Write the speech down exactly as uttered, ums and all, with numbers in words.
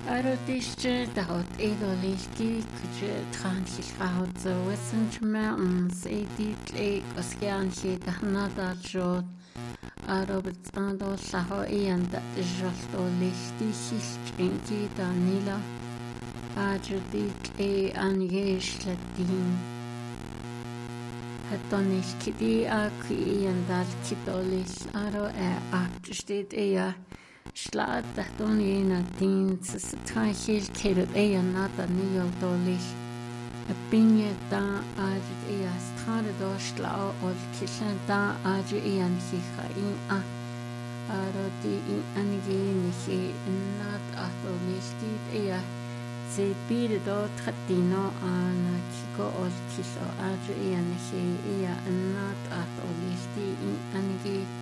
Arodische daut edolilki kuche tranchilraut so wessenchmer uns edit e oskianchi dahnadal jod arobet ando laho ianda jolto lichti hilchinki danila ajudit e angeslatin hatonis kidi aki iandal kitolis aro e aktustit ea Slad dachtun jena dienst es tranchil kedet eia nada nio dolich a binje da adu ea strade do slau ol kishan da adu ea nchicha in a aro di in anige nichi nad ato nistit ea se bide do tratino ana kiko ol kisho adu ea nichi ea nad ato lichti in anige